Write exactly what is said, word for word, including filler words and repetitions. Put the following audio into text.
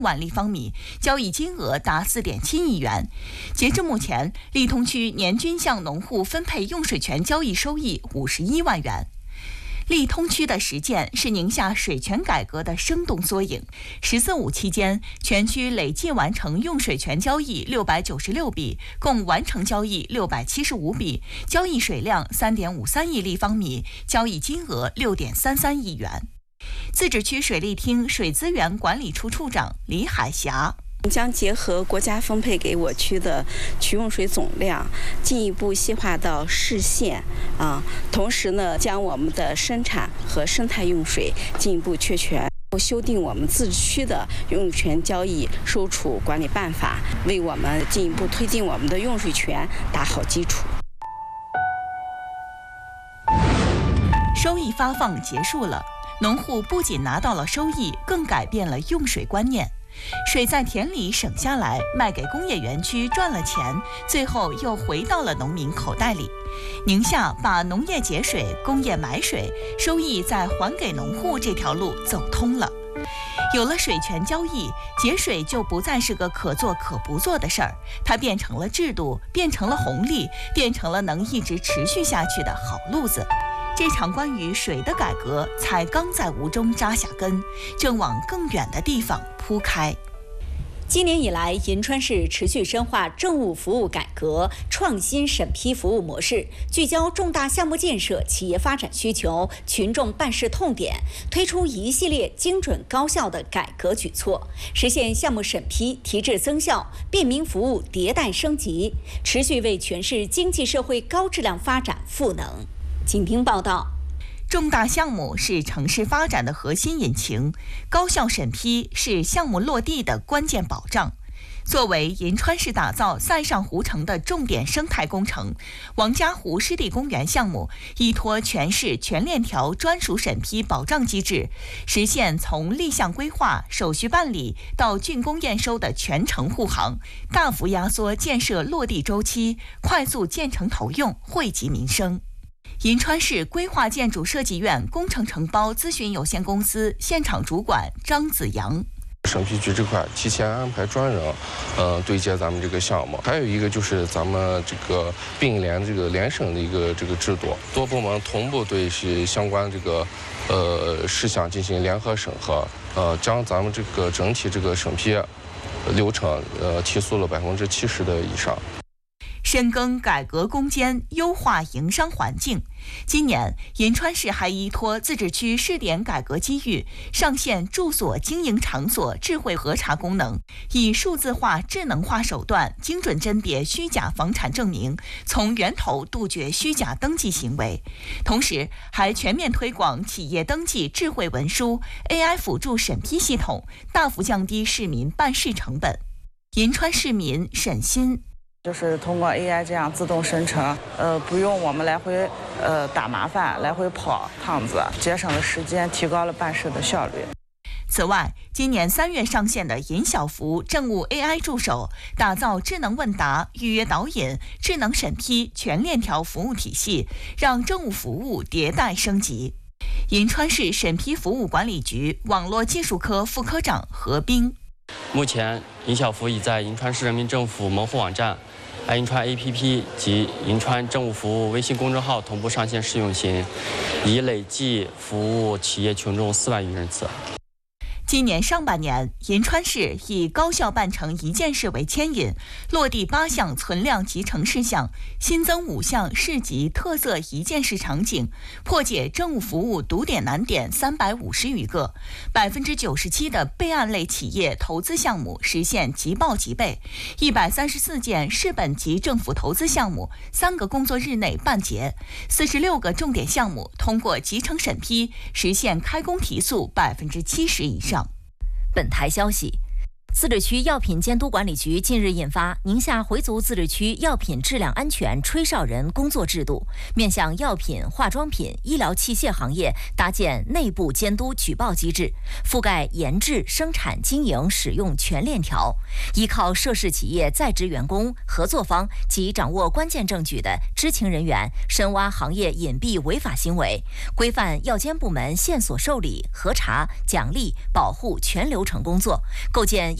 万立方米，交易金额达 四点七亿元。截至目前，利通区年均向农户分配用水权交易收益五十一万元。利通区的实践是宁夏水权改革的生动缩影。“十四五”期间，全区累计完成用水权交易六百九十六笔，共完成交易六百七十五笔，交易水量 三点五三亿立方米，交易金额 六点三三亿元。自治区水利厅水资源管理处处长李海霞将结合国家分配给我区的取用水总量，进一步细化到市县啊，同时呢，将我们的生产和生态用水进一步确权，修订我们自治区的用水权交易收储管理办法，为我们进一步推进我们的用水权打好基础。 收益发放结束了，农户不仅拿到了收益，更改变了用水观念。水在田里省下来，卖给工业园区赚了钱，最后又回到了农民口袋里。宁夏把农业节水、工业买水，收益再还给农户这条路走通了。有了水权交易，节水就不再是个可做可不做的事儿，它变成了制度，变成了红利，变成了能一直持续下去的好路子。这场关于水的改革才刚在吴中扎下根，正往更远的地方铺开。 今年以来，银川市持续深化政务服务改革，创新审批服务模式，聚焦重大项目建设、企业发展需求、群众办事痛点，推出一系列精准高效的改革举措，实现项目审批提质增效、便民服务迭代升级，持续为全市经济社会高质量发展赋能。请听报道。 重大项目是城市发展的核心引擎，高效审批是项目落地的关键保障。作为银川市打造塞上湖城的重点生态工程，王家湖湿地公园项目依托全市全链条专属审批保障机制，实现从立项规划、手续办理到竣工验收的全程护航，大幅压缩建设落地周期，快速建成投用，惠及民生。银川市规划建筑设计院工程承包咨询有限公司现场主管张子阳。 审批局这块提前安排专人，呃，对接咱们这个项目。还有一个就是咱们这个并联这个联审的一个这个制度，多部门同步对是相关这个呃事项进行联合审核，呃，将咱们这个整体这个审批流程呃提速了百分之七十的以上。 深耕改革攻坚，优化营商环境。今年，银川市还依托自治区试点改革机遇，上线住所经营场所智慧核查功能，以数字化、智能化手段精准甄别虚假房产证明，从源头杜绝虚假登记行为。同时，还全面推广企业登记智慧文书、A I 辅助审批系统，大幅降低市民办事成本。银川市民沈鑫。 就是通过 A I 这样自动生成，呃，不用我们来回呃打麻烦，来回跑趟子，节省了时间，提高了办事的效率。 此外，今年三月上线的银小福政务 A I 助手，打造智能问答、预约导引、智能审批全链条服务体系，让政务服务迭代升级。银川市审批服务管理局网络技术科副科长何斌。 目前，银小福已在银川市人民政府门户网站、爱银川 A P P 及银川政务服务微信公众号同步上线试用行，已累计服务企业群众四万余人次。 今年上半年，银川市以高效办成一件事为牵引，落地八项存量集成事项，新增五项市级特色一件事场景，破解政务服务堵点难点三百五十余个，百分之九十七的备案类企业投资项目实现即报即备，一百三十四件市本级政府投资项目三个工作日内办结，四十六个重点项目通过集成审批，实现开工提速百分之七十以上。 本台消息， 自治区药品监督管理局近日印发《宁夏回族自治区药品质量安全吹哨人工作制度》，面向药品、化妆品、医疗器械行业搭建内部监督举报机制，覆盖研制、生产、经营、使用全链条。依靠涉事企业在职员工、合作方及掌握关键证据的知情人员，深挖行业隐蔽违法行为，规范药监部门线索受理、核查、奖励、保护全流程工作，构建